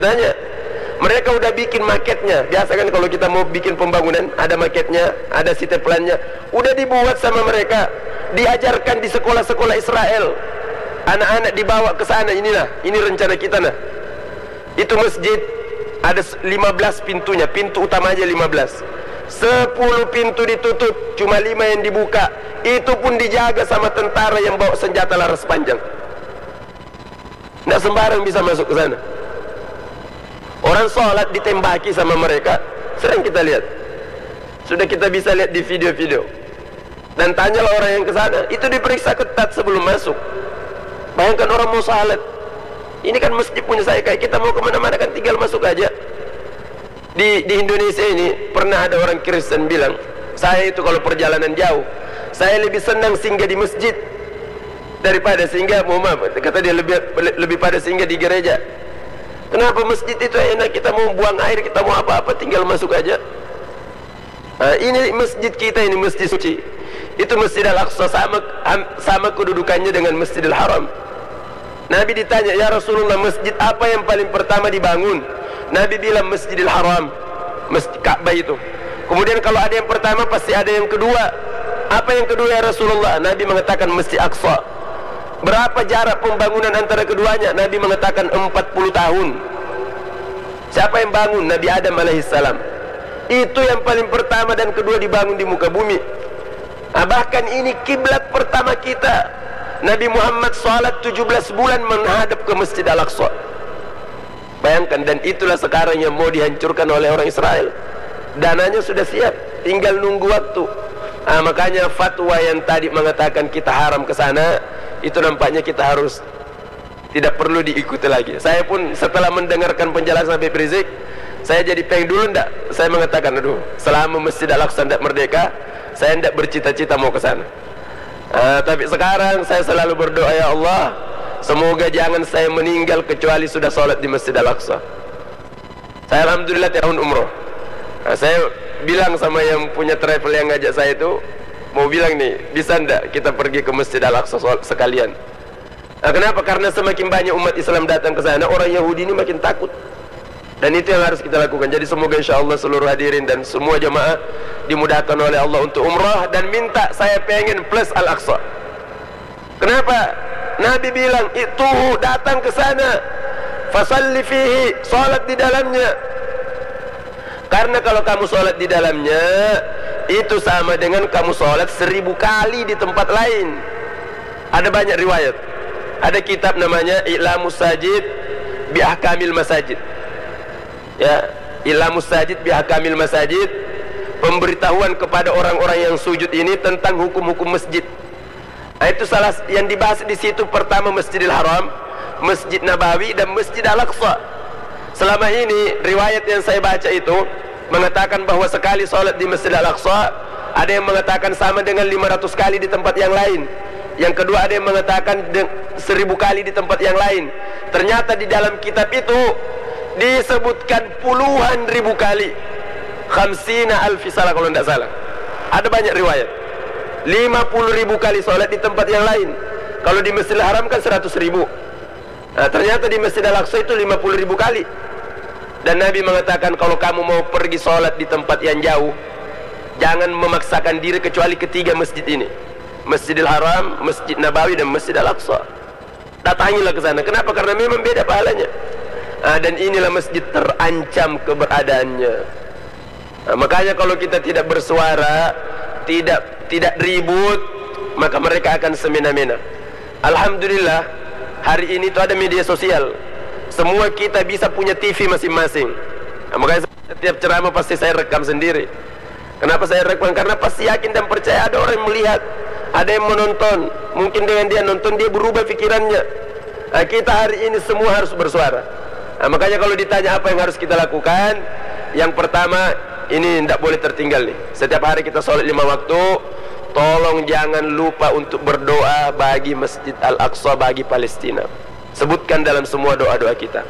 Nanya, mereka udah bikin maketnya. Biasa kan kalau kita mau bikin pembangunan, ada maketnya, ada city plan-nya, udah dibuat sama mereka, diajarkan di sekolah-sekolah Israel. Anak-anak dibawa ke sana, inilah, ini rencana kita nah. Itu masjid ada 15 pintunya, pintu utama aja 15. 10 pintu ditutup, cuma 5 yang dibuka. Itu pun dijaga sama tentara yang bawa senjata laras panjang. Nggak sembarang bisa masuk ke sana. Orang sholat ditembaki sama mereka, sering kita lihat. Sudah kita bisa lihat di video-video. Dan tanyalah orang yang ke sana, itu diperiksa ketat sebelum masuk. Bayangkan orang mau sholat, ini kan masjid punya saya, kayak kita mau kemana-mana kan tinggal masuk aja. Di Indonesia ini pernah ada orang Kristen bilang, saya itu kalau perjalanan jauh, saya lebih senang singgah di masjid daripada singgah, kata dia, lebih pada singgah di gereja. Kenapa? Masjid itu enak, kita mau buang air, kita mau apa-apa tinggal masuk aja. Nah, ini masjid kita, ini masjid suci. Itu Masjid Al-Aqsa sama kedudukannya dengan Masjidil Haram. Nabi ditanya, ya Rasulullah, masjid apa yang paling pertama dibangun? Nabi bilang Masjidil Haram, Masjid Ka'bah itu. Kemudian kalau ada yang pertama pasti ada yang kedua. Apa yang kedua ya Rasulullah? Nabi mengatakan Masjid Aqsa. Berapa jarak pembangunan antara keduanya? Nabi mengatakan 40 tahun. Siapa yang bangun? Nabi Adam alaihissalam. Itu yang paling pertama dan kedua dibangun di muka bumi. Bahkan ini kiblat pertama kita. Nabi Muhammad salat 17 bulan menghadap ke Masjid Al-Aqsa. Bayangkan, dan itulah sekarang yang mau dihancurkan oleh orang Israel. Dananya sudah siap, tinggal nunggu waktu. Makanya fatwa yang tadi mengatakan kita haram ke sana, itu nampaknya kita harus tidak perlu diikuti lagi. Saya pun setelah mendengarkan penjelasan Habib Rizik, saya jadi pengen dulu ndak. Saya mengatakan, aduh, selama Masjid Al-Aqsa ndak merdeka, saya ndak bercita-cita mau ke sana. Tapi sekarang saya selalu berdoa, ya Allah, semoga jangan saya meninggal kecuali sudah sholat di Masjid Al-Aqsa. Saya alhamdulillah tahun umroh. Saya bilang sama yang punya travel yang ngajak saya itu, mau bilang nih, bisa ndak kita pergi ke Masjid Al-Aqsa sekalian? Kenapa? Karena semakin banyak umat Islam datang ke sana, orang Yahudi ini makin takut. Dan itu yang harus kita lakukan. Jadi semoga insya Allah seluruh hadirin dan semua jamaah dimudahkan oleh Allah untuk umrah. Dan minta, saya pengen plus Al-Aqsa. Kenapa? Nabi bilang, itu datang ke sana, fasalli fihi, salat di dalamnya. Karena kalau kamu sholat di dalamnya, itu sama dengan kamu sholat 1000 kali di tempat lain. Ada banyak riwayat. Ada kitab namanya I'lamus Sajid bi Ahkamil Masajid. Ya, I'lamus Sajid bi Ahkamil Masajid, pemberitahuan kepada orang-orang yang sujud ini tentang hukum-hukum masjid. Itu salah yang dibahas di situ. Pertama Masjidil Haram, Masjid Nabawi, dan Masjid Al-Aqsa. Selama ini riwayat yang saya baca itu mengatakan bahwa sekali sholat di Masjid Al-Aqsa, ada yang mengatakan sama dengan 500 kali di tempat yang lain. Yang kedua ada yang mengatakan 1000 kali di tempat yang lain. Ternyata di dalam kitab itu disebutkan puluhan ribu kali, 50.000 salah kalau tidak salah. Ada banyak riwayat 50.000 kali sholat di tempat yang lain. Kalau di Masjidil Haram kan 100.000. Ternyata di Masjid Al-Aqsa itu 50.000 kali. Dan Nabi mengatakan, kalau kamu mau pergi sholat di tempat yang jauh, jangan memaksakan diri kecuali ketiga masjid ini, Masjidil Haram, Masjid Nabawi, dan Masjid Al-Aqsa. Datangilah ke sana. Kenapa? Karena memang beda pahalanya. Dan inilah masjid terancam keberadaannya. Makanya kalau kita tidak bersuara, tidak ribut, maka mereka akan semena-mena. Alhamdulillah, hari ini itu ada media sosial. Semua kita bisa punya TV masing-masing. Makanya setiap ceramah pasti saya rekam sendiri. Kenapa saya rekam? Karena pasti yakin dan percaya ada orang yang melihat, ada yang menonton. Mungkin dengan dia nonton, dia berubah pikirannya. Kita hari ini semua harus bersuara. Makanya kalau ditanya apa yang harus kita lakukan, yang pertama, ini tidak boleh tertinggal nih. Setiap hari kita sholat 5 waktu. Tolong jangan lupa untuk berdoa bagi Masjid Al-Aqsa, bagi Palestina. Sebutkan dalam semua doa-doa kita.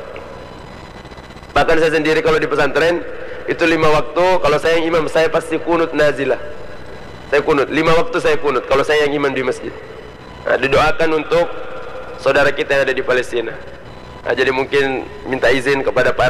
Bahkan saya sendiri kalau di pesantren itu 5 waktu, kalau saya yang imam, saya pasti kunut nazilah. Saya kunut 5 waktu, saya kunut kalau saya yang imam di masjid. Didoakan untuk saudara kita yang ada di Palestina. Jadi mungkin minta izin kepada Pak